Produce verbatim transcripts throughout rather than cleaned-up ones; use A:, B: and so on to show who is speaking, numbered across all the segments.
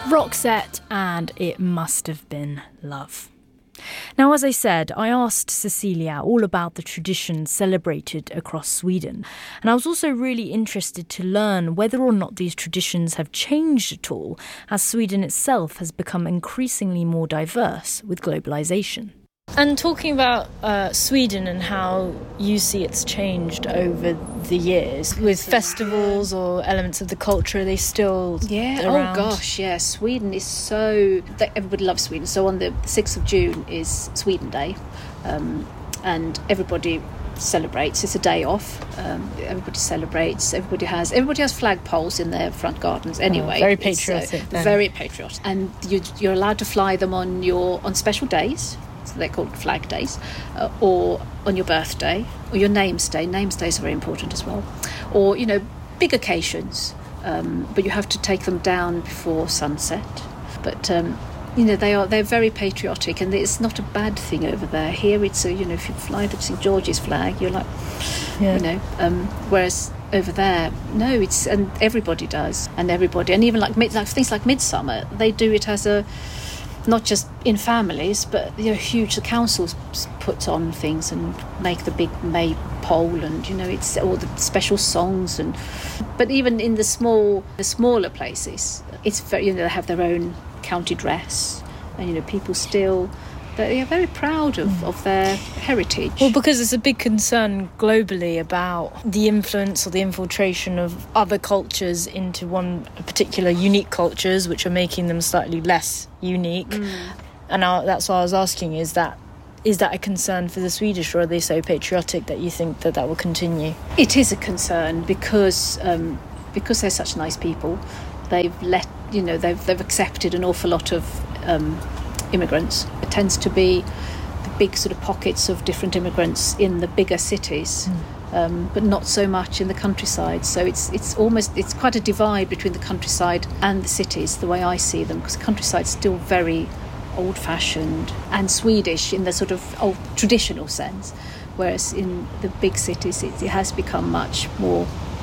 A: Roxette and It Must Have Been Love. Now, as I said, I asked Cecilia all about the traditions celebrated across Sweden. And I was also really interested to learn whether or not these traditions have changed at all as Sweden itself has become increasingly more diverse with globalisation. And talking about uh, Sweden and how you see it's changed over the years with festivals or elements of the culture, are they still
B: yeah
A: around?
B: Oh gosh, yeah, Sweden is so, everybody loves Sweden. So on the sixth of June is Sweden Day, um, and everybody celebrates. It's a day off. Um, everybody celebrates. Everybody has everybody has flagpoles in their front gardens. Anyway,
A: oh, very patriotic.
B: Uh, very patriotic, and you, you're allowed to fly them on your on special days. So they're called flag days, uh, or on your birthday, or your name's day. Name's days are very important as well. Or, you know, big occasions, um, but you have to take them down before sunset. But, um, you know, they are, they're very patriotic, and it's not a bad thing over there. Here it's, a, you know, if you fly the Saint George's flag, you're like, yeah. you know, um, whereas over there, no, it's, and everybody does, and everybody, and even like, like things like Midsummer, they do it as a, not just in families, but, you know, huge, the councils put on things and make the big May pole, and, you know, it's all the special songs. And but even in the small, the smaller places, it's very, you know, they have their own county dress, and, you know, people still, they are very proud of, of their heritage.
A: Well, because there's a big concern globally about the influence or the infiltration of other cultures into one particular unique cultures, which are making them slightly less unique. Mm. And I, that's why I was asking, is that is that a concern for the Swedish, or are they so patriotic that you think that that will continue?
B: It is a concern because um, because they're such nice people. They've let, you know, they've they've accepted an awful lot of Um, immigrants. It tends to be the big sort of pockets of different immigrants in the bigger cities, mm. um, but not so much in the countryside. So it's it's almost it's quite a divide between the countryside and the cities, the way I see them, because the countryside's still very old-fashioned and Swedish in the sort of old traditional sense, whereas in the big cities it, it has become much more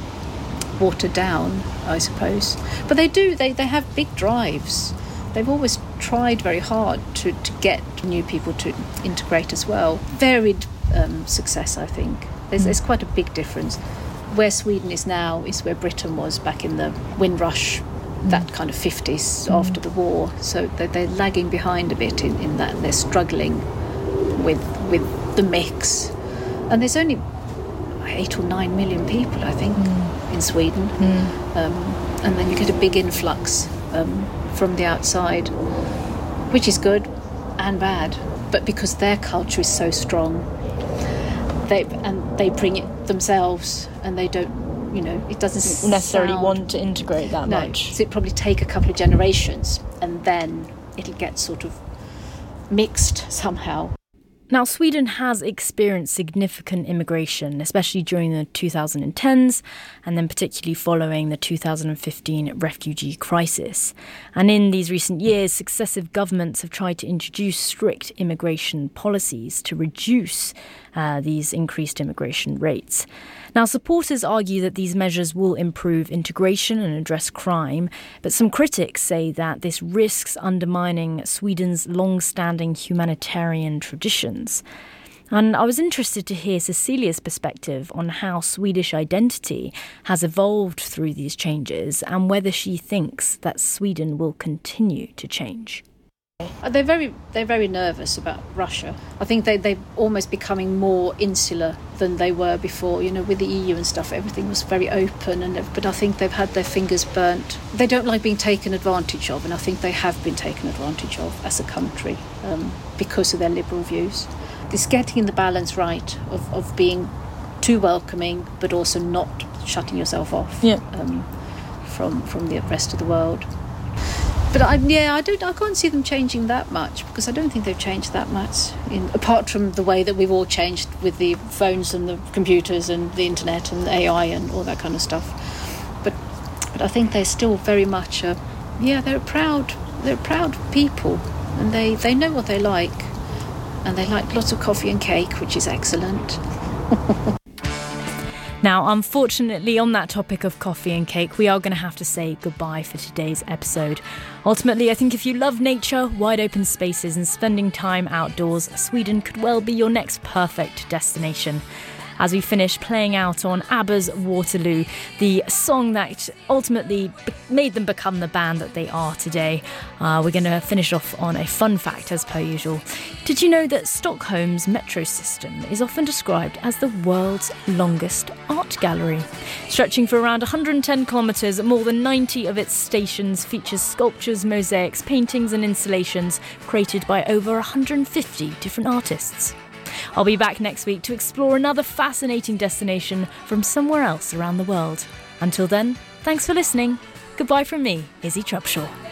B: watered down, I suppose. But they do they they have big drives. They've always tried very hard to, to get new people to integrate as well. Varied um, success, I think. There's, there's quite a big difference. Where Sweden is now is where Britain was back in the Windrush, that kind of fifties mm. after the war. So they're, they're lagging behind a bit in, in that. They're struggling with with the mix. And there's only eight or nine million people, I think, mm. in Sweden. Mm. Um, and then you get a big influx Um, from the outside, which is good and bad, but because their culture is so strong, they and they bring it themselves, and they don't, you know, it doesn't
A: necessarily
B: sound,
A: want to integrate that
B: no,
A: much.
B: So it probably take a couple of generations, and then it'll get sort of mixed somehow.
A: Now, Sweden has experienced significant immigration, especially during the twenty tens and then particularly following the two thousand fifteen refugee crisis. And in these recent years, successive governments have tried to introduce strict immigration policies to reduce uh, these increased immigration rates. Now, supporters argue that these measures will improve integration and address crime, but some critics say that this risks undermining Sweden's long-standing humanitarian traditions. And I was interested to hear Cecilia's perspective on how Swedish identity has evolved through these changes and whether she thinks that Sweden will continue to change.
B: They're very, they're very nervous about Russia. I think they, they're almost becoming more insular than they were before. You know, with the E U and stuff, everything was very open, and but I think they've had their fingers burnt. They don't like being taken advantage of, and I think they have been taken advantage of as a country um, because of their liberal views. It's getting the balance right of, of being too welcoming, but also not shutting yourself off
A: yeah.
B: um, from from the rest of the world. But I, yeah, I don't. I can't see them changing that much, because I don't think they've changed that much. In, apart from the way that we've all changed with the phones and the computers and the internet and A I and all that kind of stuff. But but I think they're still very much a yeah. They're a proud. They're a proud people, and they, they know what they like, and they like lots of coffee and cake, which is excellent.
A: Now, unfortunately, on that topic of coffee and cake, we are going to have to say goodbye for today's episode. Ultimately, I think if you love nature, wide open spaces and spending time outdoors, Sweden could well be your next perfect destination. As we finish playing out on ABBA's Waterloo, the song that ultimately be- made them become the band that they are today. Uh, we're going to finish off on a fun fact as per usual. Did you know that Stockholm's metro system is often described as the world's longest art gallery? Stretching for around one hundred ten kilometres, more than ninety of its stations features sculptures, mosaics, paintings and installations created by over one hundred fifty different artists. I'll be back next week to explore another fascinating destination from somewhere else around the world. Until then, thanks for listening. Goodbye from me, Izzy Trubshaw.